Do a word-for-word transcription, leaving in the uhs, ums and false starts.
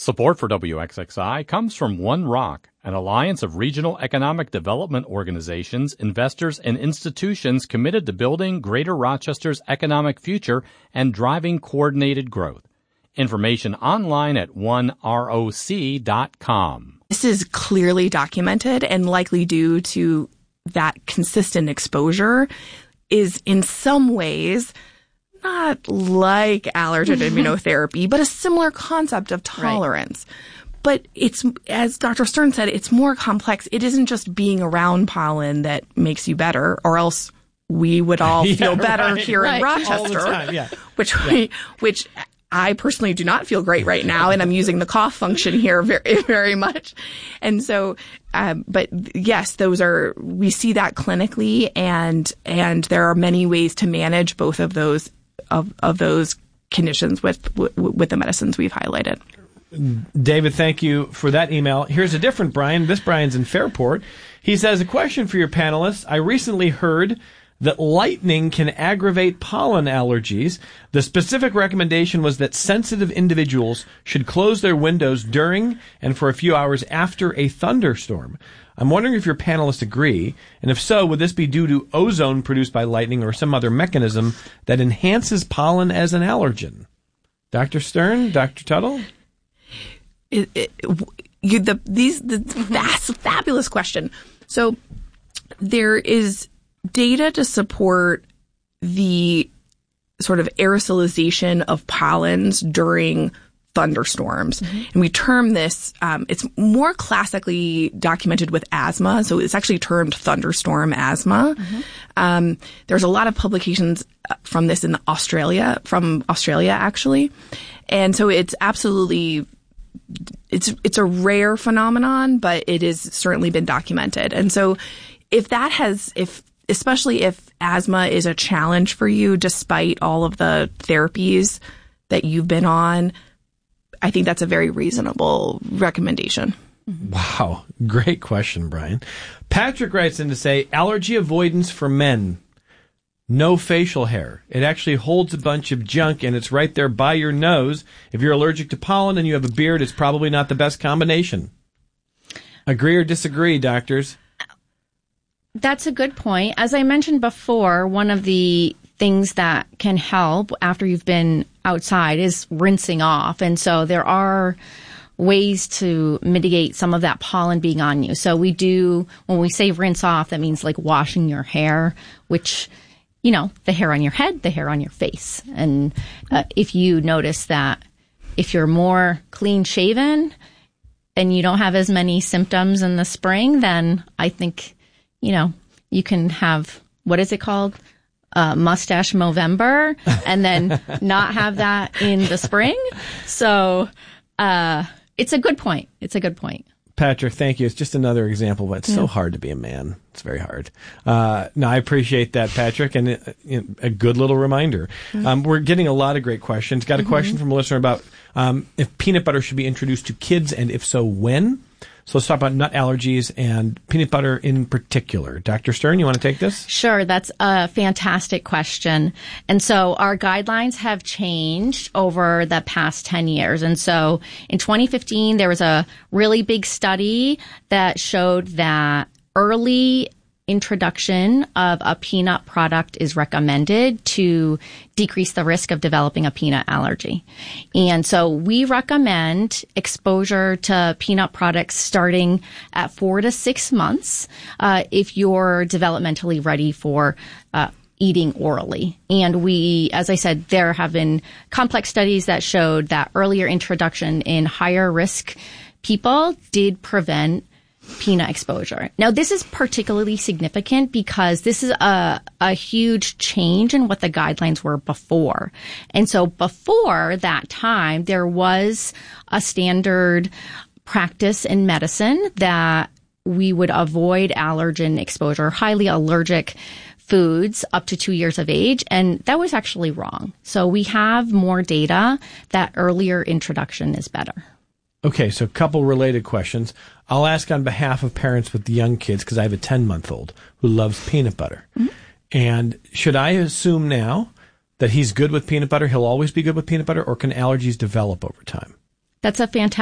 Support for W X X I comes from One Rock, an alliance of regional economic development organizations, investors, and institutions committed to building Greater Rochester's economic future and driving coordinated growth. Information online at one roc dot com. This is clearly documented and likely due to that consistent exposure is in some ways not like allergen immunotherapy, but a similar concept of tolerance. Right. But it's, as Doctor Stern said, it's more complex. It isn't just being around pollen that makes you better, or else we would all yeah, feel better right, here right. in Rochester, all the time, yeah. which yeah. we, which I personally do not feel great right now, and I'm using the cough function here very, very much. And so, um, but yes, those are, we see that clinically, and, and there are many ways to manage both of those, of, of those conditions with, with, with the medicines we've highlighted. David, thank you for that email. Here's a different Brian. This Brian's in Fairport. He says, a question for your panelists. I recently heard that lightning can aggravate pollen allergies. The specific recommendation was that sensitive individuals should close their windows during and for a few hours after a thunderstorm. I'm wondering if your panelists agree, and if so, would this be due to ozone produced by lightning or some other mechanism that enhances pollen as an allergen? Doctor Stern, Doctor Tuttle? It, it, you, the, these, the, that's a fabulous question. So there is data to support the sort of aerosolization of pollens during thunderstorms. Mm-hmm. And we term this, um, it's more classically documented with asthma. So it's actually termed thunderstorm asthma. Mm-hmm. Um, there's a lot of publications from this in Australia, from Australia actually. And so it's absolutely, it's, it's a rare phenomenon, but it has certainly been documented. And so if that has, if, especially if asthma is a challenge for you, despite all of the therapies that you've been on, I think that's a very reasonable recommendation. Wow. Great question, Brian. Patrick writes in to say, allergy avoidance for men. No facial hair. It actually holds a bunch of junk, and it's right there by your nose. If you're allergic to pollen and you have a beard, it's probably not the best combination. Agree or disagree, doctors? That's a good point. As I mentioned before, one of the things that can help after you've been outside is rinsing off. And so there are ways to mitigate some of that pollen being on you. So we do, when we say rinse off, that means like washing your hair, which, you know, the hair on your head, the hair on your face. And uh, if you notice that if you're more clean shaven and you don't have as many symptoms in the spring, then I think, you know, you can have, what is it called? Uh, mustache Movember, and then not have that in the spring. So, uh, it's a good point. It's a good point. Patrick, thank you. It's just another example, but it's yeah. so hard to be a man. It's very hard. Uh, no, I appreciate that, Patrick, and uh, you know, a good little reminder. Mm-hmm. Um, we're getting a lot of great questions. Got a mm-hmm. question from a listener about um, if peanut butter should be introduced to kids, and if so, when? So let's talk about nut allergies and peanut butter in particular. Doctor Stern, you want to take this? Sure. That's a fantastic question. And so our guidelines have changed over the past ten years. And so in twenty fifteen, there was a really big study that showed that early introduction of a peanut product is recommended to decrease the risk of developing a peanut allergy. And so we recommend exposure to peanut products starting at four to six months uh, if you're developmentally ready for uh, eating orally. And we, as I said, there have been complex studies that showed that earlier introduction in higher risk people did prevent peanut exposure. Now, this is particularly significant because this is a, a huge change in what the guidelines were before. And so before that time, there was a standard practice in medicine that we would avoid allergen exposure, highly allergic foods up to two years of age. And that was actually wrong. So we have more data that earlier introduction is better. Okay, so a couple related questions. I'll ask on behalf of parents with young kids because I have a ten-month-old who loves peanut butter. Mm-hmm. And should I assume now that he's good with peanut butter, he'll always be good with peanut butter, or can allergies develop over time? That's a fantastic